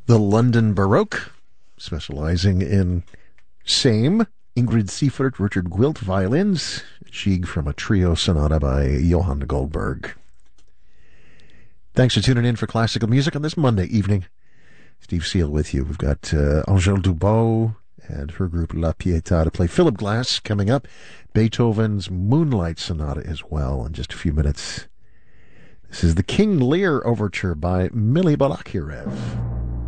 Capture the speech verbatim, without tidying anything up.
the London Baroque, specializing in same. Ingrid Seifert, Richard Gwilt, violins. Gigue from a trio sonata by Johann Goldberg. Thanks for tuning in for classical music on this Monday evening. Steve Seal with you. We've got uh, Angèle Dubois and her group La Pietà to play Philip Glass coming up. Beethoven's Moonlight Sonata as well in just a few minutes. This is the King Lear Overture by Mily Balakirev.